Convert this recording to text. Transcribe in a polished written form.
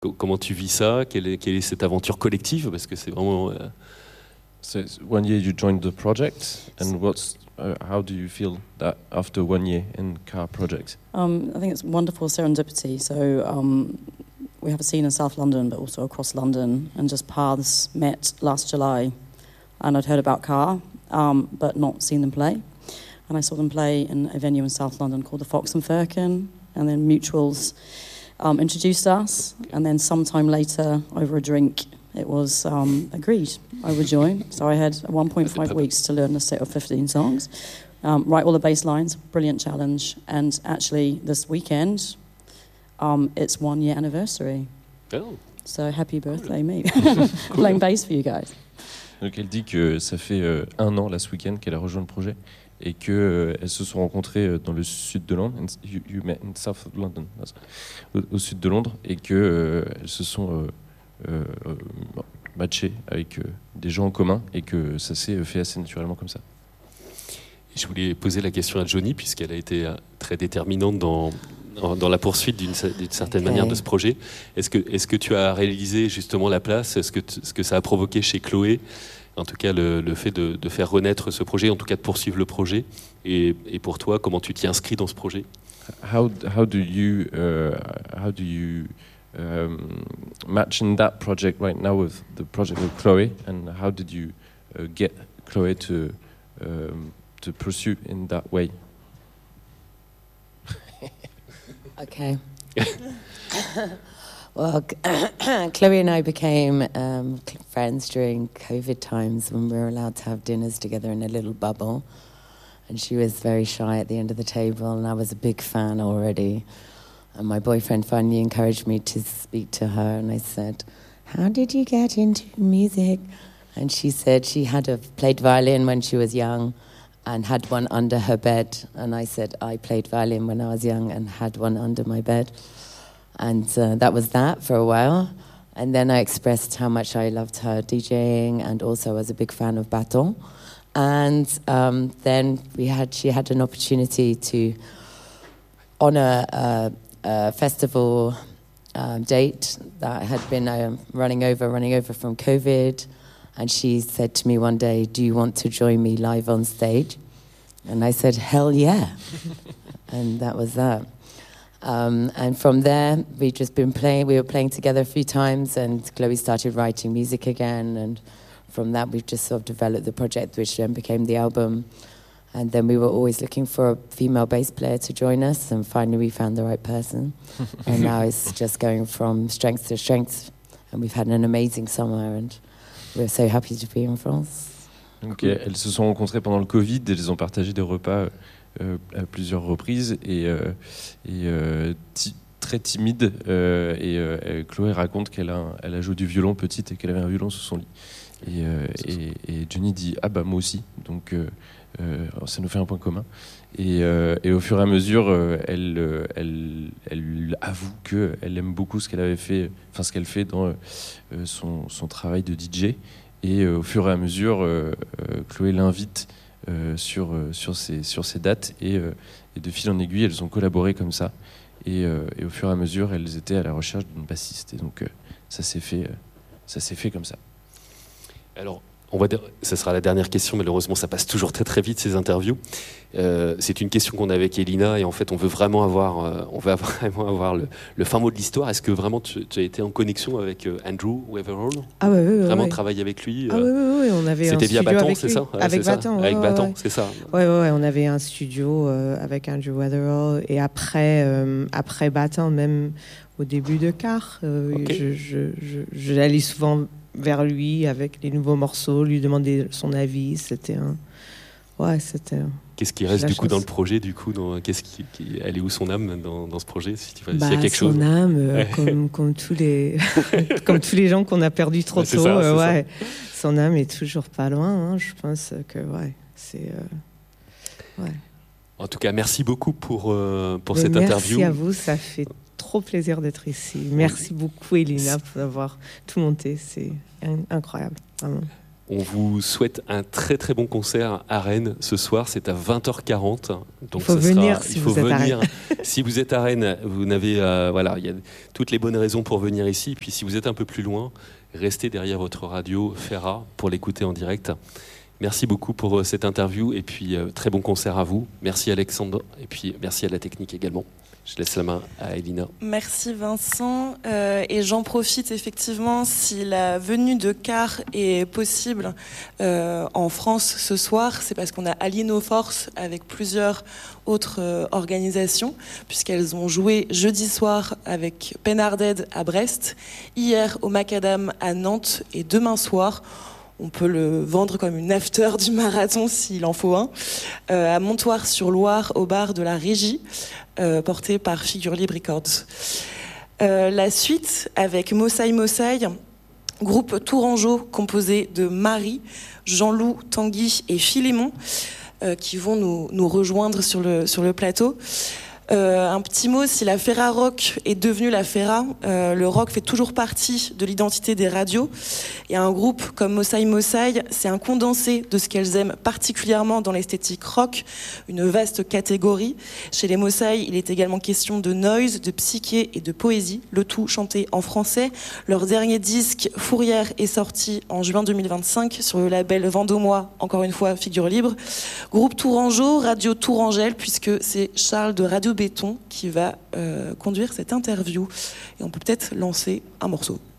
Comment tu vis ça? Quelle est cette aventure collective? Parce que c'est vraiment... So it's 1 year you joined the project, and how do you feel that after 1 year in Car Project? I think it's wonderful serendipity. So we have a scene in South London, but also across London, and just paths met last July. And I'd heard about Car, but not seen them play. And I saw them play in a venue in South London called the Fox and Firkin, and then Mutuals introduced us, and then sometime later, over a drink, it was agreed I would join. So I had 1.5 weeks to learn a set of 15 songs, write all the bass lines, brilliant challenge. And actually, this weekend, it's 1 year anniversary. Oh. So happy birthday, me. Playing bass for you guys. Donc elle dit que ça fait 1 an là ce week-end qu'elle a rejoint le projet et qu'elles se sont rencontrées dans le sud de Londres, you met in south of London, au sud de Londres, et qu'elles se sont matchées avec des gens en commun et que ça s'est fait assez naturellement comme ça. Je voulais poser la question à Johnny, puisqu'elle a été très déterminante dans la poursuite d'une certaine manière de ce projet. Est-ce que tu as réalisé justement la place? Ce que ça a provoqué chez Chloé, en tout cas le fait de faire renaître ce projet, en tout cas de poursuivre le projet, et pour toi, comment tu t'y inscris dans ce projet? How do you match in that project right now with the project with Chloe, and how did you get Chloe to pursue in that way? Okay. Well, Chloe and I became friends during COVID times when we were allowed to have dinners together in a little bubble. And she was very shy at the end of the table, and I was a big fan already. And my boyfriend finally encouraged me to speak to her, and I said, "How did you get into music?" And she said she had played violin when she was young and had one under her bed. And I said, I played violin when I was young and had one under my bed. And that was that for a while. And then I expressed how much I loved her DJing, and also was a big fan of Baton. And then she had an opportunity to honor a festival date that had been running over from COVID. And she said to me one day, "Do you want to join me live on stage?" And I said, "Hell yeah." And that was that. And from there, we've just been playing. We were playing together a few times, and Chloe started writing music again. And from that, we've just sort of developed the project, which then became the album. And then we were always looking for a female bass player to join us. And finally, we found the right person. And now it's just going from strength to strength. And we've had an amazing summer, and we're so happy to be in France. Donc, cool. Elles se sont rencontrées pendant le Covid, elles ont partagé des repas à plusieurs reprises et très timide. Chloé raconte qu'elle a joué du violon petite et qu'elle avait un violon sous son lit. Et Johnny dit « Ah bah moi aussi ». Donc ça nous fait un point commun. Et au fur et à mesure, elle avoue qu'elle aime beaucoup ce qu'elle fait dans son travail de DJ. Et au fur et à mesure, Chloé l'invite sur ces dates. Et de fil en aiguille, elles ont collaboré comme ça. Et au fur et à mesure, elles étaient à la recherche d'une bassiste. Et donc ça s'est fait comme ça. Alors, ça sera la dernière question, malheureusement ça passe toujours très très vite ces interviews. C'est une question qu'on a avec Elina, et en fait on veut vraiment avoir le fin mot de l'histoire. Est-ce que vraiment tu as été en connexion avec Andrew Weatherall? Ah ouais, vraiment travailler avec lui? Ah oui, on avait un studio. C'était via Baton, c'est lui. ça? Avec Baton, avec Baton, c'est ça. Ouais, on avait un studio avec Andrew Weatherall, et après Baton, même au début de Car, Okay. j'allais souvent vers lui avec les nouveaux morceaux, lui demander son avis. Qu'est-ce qui reste du coup dans le projet, elle est où son âme dans ce projet, s'il y a quelque chose? Son âme, comme tous les comme tous les gens qu'on a perdus trop tôt. Ça. Son âme est toujours pas loin. Je pense que c'est. En tout cas, merci beaucoup pour cette interview. Merci à vous, ça fait trop plaisir d'être ici. Merci beaucoup Elina pour avoir tout monté, c'est incroyable, vraiment. On vous souhaite un très très bon concert à Rennes ce soir, c'est à 20h40. Donc il faut venir si vous êtes à Rennes. Si vous êtes à Rennes, vous n'avez, voilà, il y a toutes les bonnes raisons pour venir ici. Puis si vous êtes un peu plus loin, restez derrière votre radio Ferra pour l'écouter en direct. Merci beaucoup pour cette interview et puis très bon concert à vous. Merci Alexandre et puis merci à la technique également. Je laisse la main à Elina. Merci Vincent. Et j'en profite effectivement, si la venue de Car est possible en France ce soir, c'est parce qu'on a allié nos forces avec plusieurs autres organisations, puisqu'elles ont joué jeudi soir avec Penarded à Brest, hier au Macadam à Nantes et demain soir, on peut le vendre comme une after du marathon s'il en faut un, à Montoire-sur-Loire au bar de la Régie, porté par Figure Libre Records. La suite avec Mosaï Mosaï, groupe tourangeau composé de Marie, Jean-Loup, Tanguy et Philémon, qui vont nous rejoindre sur le plateau. Un petit mot, si la Ferra Rock est devenue la Ferra, le rock fait toujours partie de l'identité des radios. Et un groupe comme Mosaï Mosaï, c'est un condensé de ce qu'elles aiment particulièrement dans l'esthétique rock, une vaste catégorie. Chez les Mosaï, il est également question de noise, de psyché et de poésie, le tout chanté en français. Leur dernier disque, Fourrière, est sorti en juin 2025 sur le label Vendômois, encore une fois, Figure Libre. Groupe tourangeau, radio tourangelle, puisque c'est Charles de Radio Béton qui va conduire cette interview. Et on peut peut-être lancer un morceau.